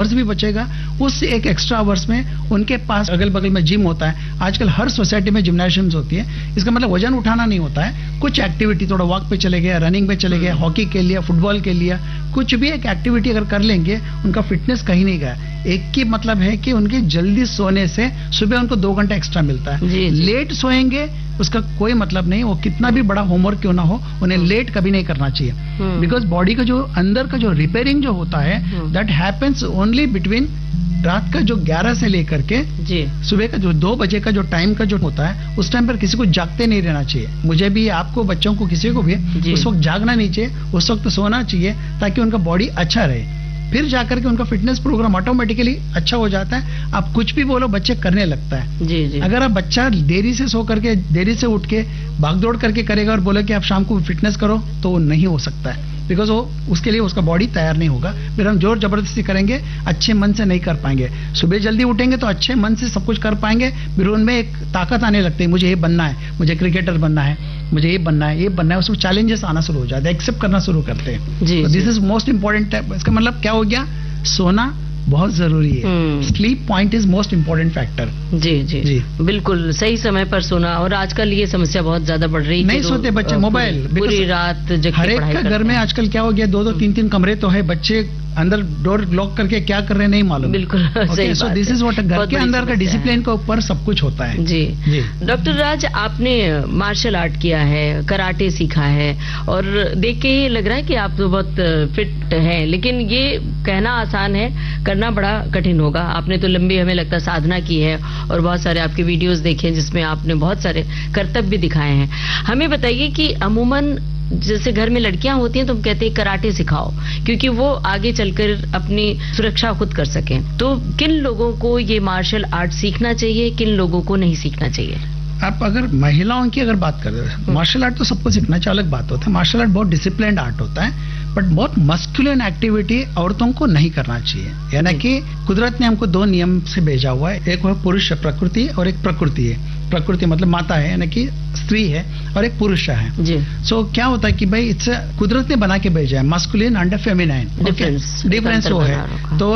Hours भी बचेगा। उस एक एक्स्ट्रा आवर्स में उनके पास अगल बगल में जिम होता है, आजकल हर सोसाइटी में जिम्नाशियम्स होती है। इसका मतलब वजन उठाना नहीं होता है, कुछ एक्टिविटी, थोड़ा वॉक पे चले गए, रनिंग पे चले गए, हॉकी के लिए, फुटबॉल के लिए, कुछ भी एक एक्टिविटी अगर कर लेंगे, उनका फिटनेस कहीं नहीं गया। एक की मतलब है कि उनके जल्दी सोने से सुबह उनको 2 घंटा एक्स्ट्रा मिलता है। लेट सोएंगे उसका कोई मतलब नहीं, वो कितना भी बड़ा होमवर्क क्यों ना हो, उन्हें लेट कभी नहीं करना चाहिए। बिकॉज बॉडी का जो अंदर का जो रिपेयरिंग जो होता है, दैट हैपेंस ओनली बिटवीन रात का जो 11 से लेकर के सुबह का जो 2 बजे का जो टाइम का जो होता है, उस टाइम पर किसी को जागते नहीं रहना चाहिए। मुझे भी, आपको, बच्चों को, किसी को भी उस वक्त जागना नहीं चाहिए, उस वक्त सोना चाहिए, ताकि उनका बॉडी अच्छा रहे। फिर जाकर के उनका फिटनेस प्रोग्राम ऑटोमेटिकली अच्छा हो जाता है। आप कुछ भी बोलो, बच्चे करने लगता है। जी। अगर आप बच्चा देरी से सो करके, देरी से उठ के भागदौड़ करके करेगा और बोले कि आप शाम को फिटनेस करो, तो वो नहीं हो सकता है, बिकॉज वो उसके लिए उसका बॉडी तैयार नहीं होगा। फिर हम जोर जबरदस्ती करेंगे, अच्छे मन से नहीं कर पाएंगे। सुबह जल्दी उठेंगे तो अच्छे मन से सब कुछ कर पाएंगे, फिर उनमें एक ताकत आने लगती है, मुझे ये बनना है, मुझे क्रिकेटर बनना है, मुझे ये बनना है, ये बनना है। उसमें चैलेंजेस आना शुरू हो जाते हैं, एक्सेप्ट करना शुरू करते हैं। This is most important. इसका मतलब क्या हो गया, सोना बहुत जरूरी है। Sleep point is most important factor. जी, बिल्कुल सही समय पर सोना। और आजकल ये समस्या बहुत ज्यादा बढ़ रही है, नहीं सोते बच्चे, मोबाइल पूरी रात जग के हर एक का घर में आजकल क्या हो गया, 2-2 3-3 कमरे तो है, बच्चे अंदर डोर लॉक करके क्या कर रहे हैं नहीं मालूम। बिल्कुल सही बात है। दिस इज व्हाट, घर के अंदर का डिसिप्लिन के ऊपर सब कुछ होता है। जी। डॉक्टर राज, आपने मार्शल आर्ट किया है, कराटे सीखा है, और देख के ये लग रहा है कि आप तो बहुत फिट हैं, लेकिन ये कहना आसान है, करना बड़ा कठिन होगा। आपने तो लंबी, हमें लगता है, साधना की है, और बहुत सारे आपके वीडियोस देखे जिसमें आपने बहुत सारे करतब भी दिखाए हैं। हमें बताइए कि अमूमन जैसे घर में लड़कियां होती हैं तो हम कहते हैं कराटे सिखाओ, क्योंकि वो आगे चलकर अपनी सुरक्षा खुद कर सकें। तो किन लोगों को ये मार्शल आर्ट सीखना चाहिए, किन लोगों को नहीं सीखना चाहिए? आप अगर महिलाओं की अगर बात कर रहे हैं, मार्शल आर्ट तो सबको सीखना चाहिए, अलग बात होता है। मार्शल आर्ट बहुत डिसिप्लिन्ड आर्ट होता है, बट बहुत मस्कुलिन एक्टिविटी औरतों को नहीं करना चाहिए। यानी कि कुदरत ने हमको 2 नियम से भेजा हुआ है, एक है पुरुष प्रकृति और एक प्रकृति है। प्रकृति मतलब माता है, यानी कि स्त्री है, और एक पुरुष है जी। सो क्या होता है कि भाई इससे कुदरत ने बना के भेजा है, मस्कुलिन एंड फेमिनाइन, डिफरेंस वो है। तो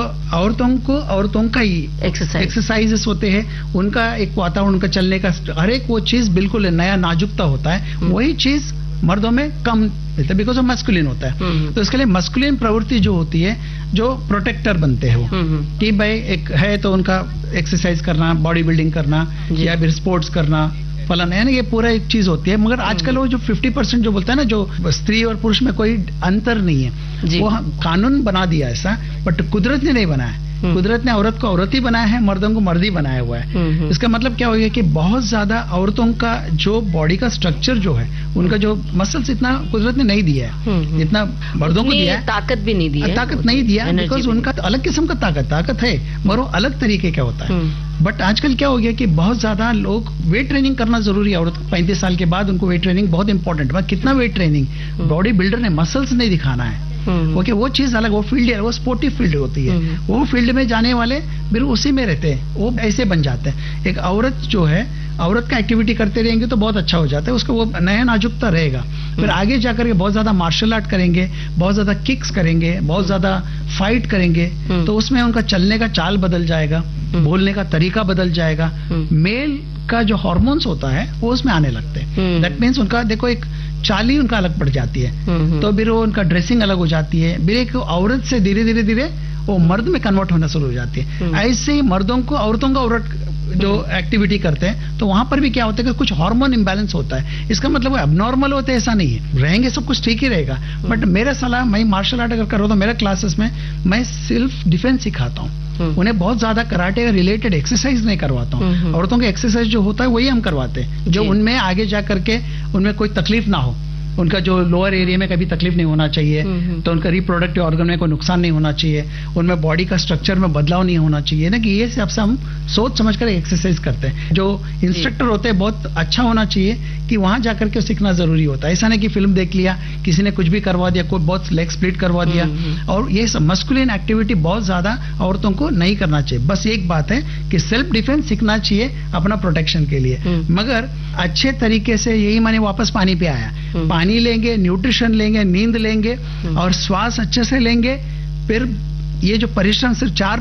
औरतों का ही एक्सरसाइजेस होते हैं, उनका एक वातावरण, उनका चलने का हर एक वो चीज बिल्कुल नया नाजुकता होता है, वही चीज मर्दों में कम मिलता है, बिकॉज ऑफ मस्कुलिन होता है। तो इसके लिए मस्कुलिन प्रवृत्ति जो होती है, जो प्रोटेक्टर बनते हैं वो, कि भाई एक है तो उनका एक्सरसाइज करना, बॉडी बिल्डिंग करना, या फिर स्पोर्ट्स करना, फलन, यानी ये पूरा एक चीज होती है। मगर आजकल वो जो 50% जो बोलता है ना, जो स्त्री और पुरुष में कोई अंतर नहीं है, वो कानून बना दिया ऐसा, बट कुदरत ने नहीं बनाया। कुदरत ने औरत को औरत ही बनाया है, मर्दों को मर्द ही बनाया हुआ है। इसका मतलब क्या हो गया कि बहुत ज्यादा औरतों का जो बॉडी का स्ट्रक्चर जो है, उनका जो मसल्स इतना कुदरत ने नहीं दिया है जितना मर्दों को दिया है। ताकत भी नहीं दी है, ताकत नहीं दिया, बिकॉज उनका अलग किस्म का ताकत है, मगर वो अलग तरीके का होता है। बट आजकल क्या हो गया कि बहुत ज्यादा लोग वेट ट्रेनिंग करना जरूरी है। औरत 35 साल के बाद उनको वेट ट्रेनिंग बहुत इंपॉर्टेंट है। कितना वेट ट्रेनिंग, बॉडी बिल्डर ने मसल्स नहीं दिखाना है। ओके, वो चीज अलग, वो फील्ड है, वो स्पोर्टिव फील्ड होती है। वो फील्ड में जाने वाले फिर उसी में रहते हैं, वो ऐसे बन जाते हैं। एक औरत जो है, औरत का एक्टिविटी करते रहेंगे तो बहुत अच्छा हो जाता है, उसका वो नया नाजुकता रहेगा। फिर आगे जाकर के बहुत ज्यादा मार्शल आर्ट करेंगे, बहुत ज्यादा किक्स करेंगे, बहुत ज्यादा फाइट करेंगे, तो उसमें उनका चलने का चाल बदल जाएगा, बोलने का तरीका बदल जाएगा। मेल का जो हार्मोन्स होता है वो उसमें आने लगते हैं। दैट मीन्स उनका देखो एक चाल ही उनका अलग पड़ जाती है, तो फिर वो उनका ड्रेसिंग अलग हो जाती है। फिर एक औरत से धीरे धीरे धीरे वो मर्द में कन्वर्ट होना शुरू हो जाती है। ऐसे ही मर्दों को औरतों का औरत जो एक्टिविटी करते हैं, तो वहां पर भी क्या होता है कि कुछ हार्मोन इंबैलेंस होता है। इसका मतलब अबनॉर्मल होते ऐसा नहीं है, रहेंगे सब कुछ ठीक ही रहेगा। बट मेरा सलाह, मैं मार्शल आर्ट अगर कर रहा हूँ तो मेरा क्लासेस में मैं सिर्फ डिफेंस सिखाता हूँ, उन्हें बहुत ज्यादा कराटे का रिलेटेड एक्सरसाइज नहीं करवाता हूँ। औरतों के एक्सरसाइज जो होता है वही हम करवाते हैं, जो उनमें आगे जा करके उनमें कोई तकलीफ ना हो, उनका जो लोअर एरिया में कभी तकलीफ नहीं होना चाहिए, तो उनका रिप्रोडक्टिव ऑर्गन में कोई नुकसान नहीं होना चाहिए, उनमें बॉडी का स्ट्रक्चर में बदलाव नहीं होना चाहिए ना, कि ये सबसे हम सोच समझ कर एक्सरसाइज करते हैं। जो इंस्ट्रक्टर होते हैं बहुत अच्छा होना चाहिए, कि वहां जाकर के सीखना जरूरी होता है। ऐसा नहीं कि फिल्म देख लिया, किसी ने कुछ भी करवा दिया, कोई बहुत लेग स्प्लिट करवा दिया। और ये सब मस्कुलिन एक्टिविटी बहुत ज्यादा औरतों को नहीं करना चाहिए। बस एक बात है कि सेल्फ डिफेंस सीखना चाहिए अपना प्रोटेक्शन के लिए, मगर अच्छे तरीके से। यही मैंने वापस पानी पे आया, पानी लेंगे, न्यूट्रिशन लेंगे, नींद लेंगे और श्वास अच्छे से लेंगे, फिर ये जो परिश्रम सिर्फ 4